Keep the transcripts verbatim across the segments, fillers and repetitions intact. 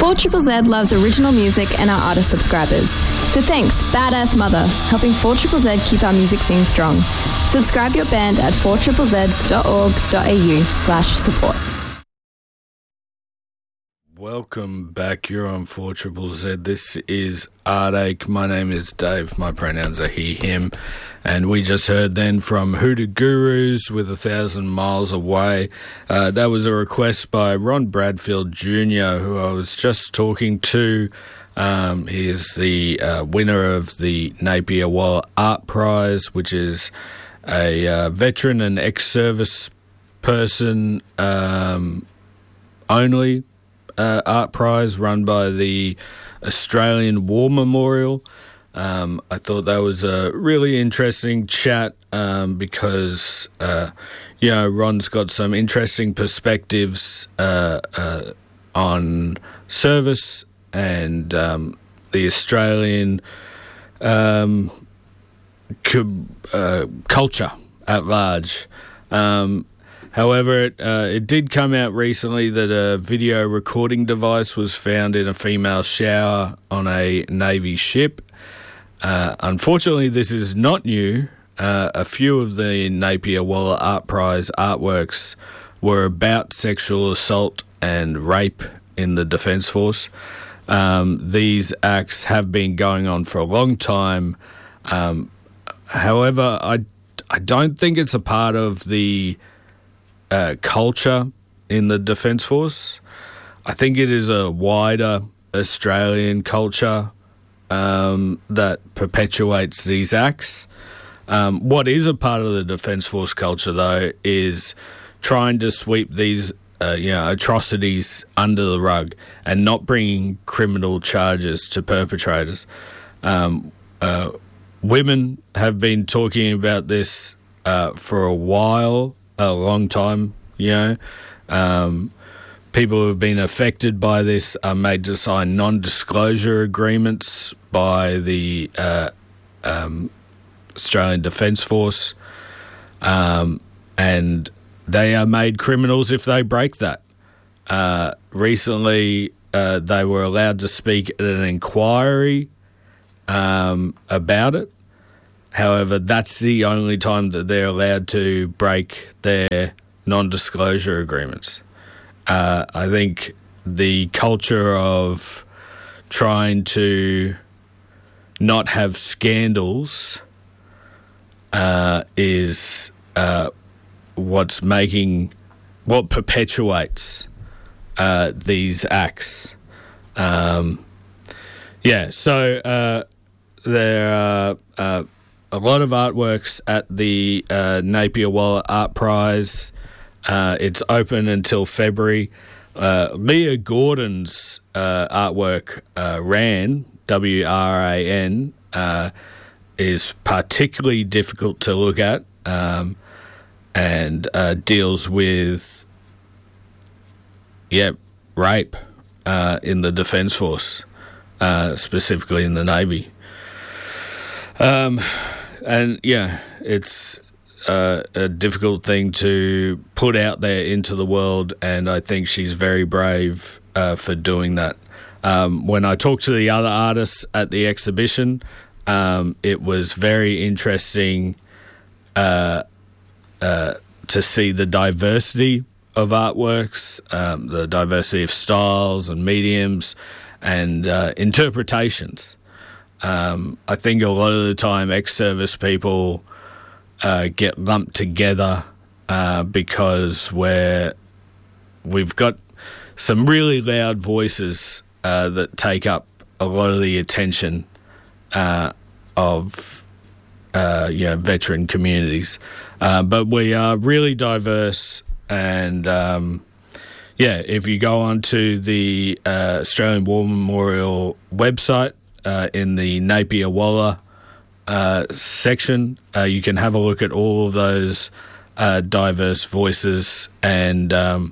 four Z Z loves original music and our artist subscribers. So thanks, Badass Mother, helping four Z Z keep our music scene strong. Subscribe your band at four z z dot org dot a u slash support. Welcome back. You're on four Z Z. This is Artache. My name is Dave. My pronouns are he, him. And we just heard then from Hoodoo Gurus with A Thousand Miles Away. Uh, that was a request by Ron Bradfield Junior, who I was just talking to. Um, he is the uh, winner of the Napier Waller Art Prize, which is a uh, veteran and ex-service person um, only Uh, art prize run by the Australian War Memorial. Um, I thought that was a really interesting chat um, because, uh, you know, Ron's got some interesting perspectives uh, uh, on service and um, the Australian um, cu- uh, culture at large. Um However, it, uh, it did come out recently that a video recording device was found in a female shower on a Navy ship. Uh, unfortunately, this is not new. Uh, a few of the Napier Waller Art Prize artworks were about sexual assault and rape in the Defence Force. Um, these acts have been going on for a long time. Um, however, I, I don't think it's a part of the Uh, culture in the Defence Force. I think it is a wider Australian culture um, that perpetuates these acts. Um, what is a part of the Defence Force culture, though, is trying to sweep these uh, you know, atrocities under the rug and not bringing criminal charges to perpetrators. Um, uh, women have been talking about this uh, for a while, a long time, you know. Um, people who have been affected by this are made to sign non-disclosure agreements by the uh, um, Australian Defence Force, um, and they are made criminals if they break that. Uh, recently, uh, they were allowed to speak at an inquiry um, about it. However, that's the only time that they're allowed to break their non-disclosure agreements. Uh, I think the culture of trying to not have scandals uh, is uh, what's making, what perpetuates uh, these acts. Um, yeah, so uh, there are Uh, a lot of artworks at the uh, Napier Waller Art Prize. Uh, it's open until February. Uh, Leah Gordon's uh, artwork, uh, Ran, W R A N, uh, is particularly difficult to look at um, and uh, deals with, yeah, rape uh, in the Defence Force, uh, specifically in the Navy. Um... And, yeah, it's uh, a difficult thing to put out there into the world, and I think she's very brave uh, for doing that. Um, when I talked to the other artists at the exhibition, um, it was very interesting uh, uh, to see the diversity of artworks, um, the diversity of styles and mediums and uh, interpretations. Um, I think a lot of the time ex-service people uh, get lumped together uh, because we're, we've got some really loud voices uh, that take up a lot of the attention uh, of uh, you know, veteran communities. Uh, but we are really diverse, and um, yeah, if you go onto the uh, Australian War Memorial website, Uh, in the Napier Waller uh, section, uh, you can have a look at all of those uh, diverse voices and um,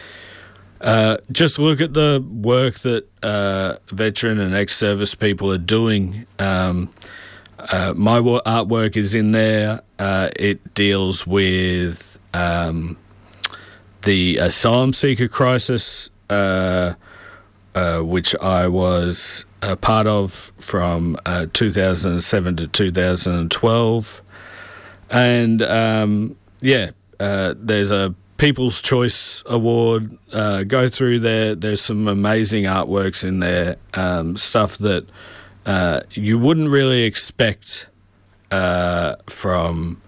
uh, just look at the work that uh, veteran and ex-service people are doing. Um, uh, my wo- artwork is in there. Uh, it deals with um, the asylum seeker crisis, uh, uh, which I was a part of from uh, two thousand seven to two thousand twelve. And, um, yeah, uh, there's a People's Choice Award. Uh, go through there. There's some amazing artworks in there, um, stuff that uh, you wouldn't really expect uh, from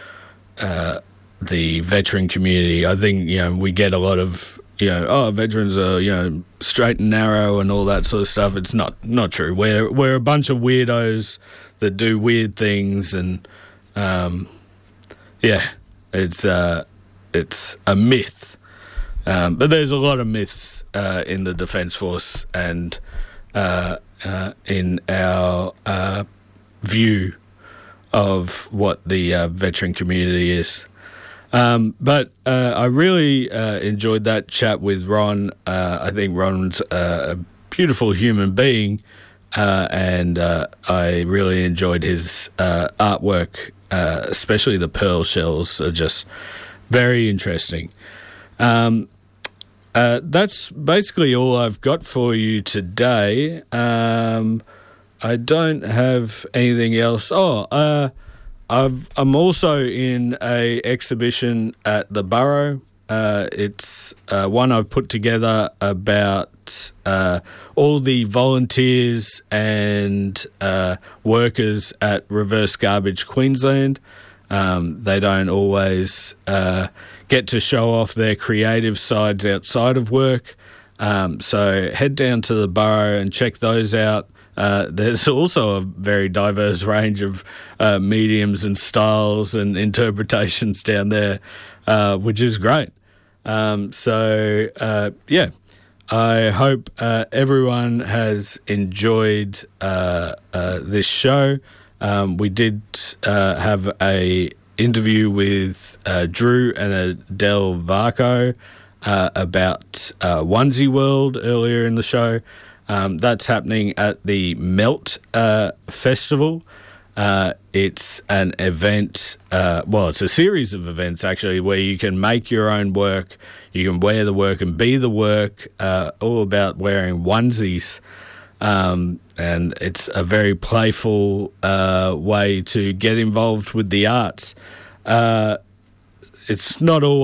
uh, the veteran community. I think, you know, we get a lot of, you know, oh, veterans are, you know, straight and narrow and all that sort of stuff. It's not not true. We're we're a bunch of weirdos that do weird things, and um, yeah, it's uh, it's a myth. Um, but there's a lot of myths uh, in the Defence Force and uh, uh, in our uh, view of what the uh, veteran community is. Um, but uh, I really uh, enjoyed that chat with Ron. Uh, I think Ron's uh, a beautiful human being, uh, and uh, I really enjoyed his uh, artwork, uh, especially the pearl shells are just very interesting. Um, uh, that's basically all I've got for you today. Um, I don't have anything else. Oh, uh... I've, I'm also in a exhibition at the Burrow. Uh, it's uh, one I've put together about uh, all the volunteers and uh, workers at Reverse Garbage Queensland. Um, they don't always uh, get to show off their creative sides outside of work. Um, so head down to the Burrow and check those out. Uh, there's also a very diverse range of uh, mediums and styles and interpretations down there, uh, which is great. Um, so, uh, yeah, I hope uh, everyone has enjoyed uh, uh, this show. Um, we did uh, have a interview with uh, Drew and Adele Varco uh, about uh, Onesie World earlier in the show. Um, that's happening at the Melt uh, Festival. Uh, it's an event, uh, well, it's a series of events, actually, where you can make your own work, you can wear the work and be the work, uh, all about wearing onesies. Um, and it's a very playful uh, way to get involved with the arts. Uh, it's not always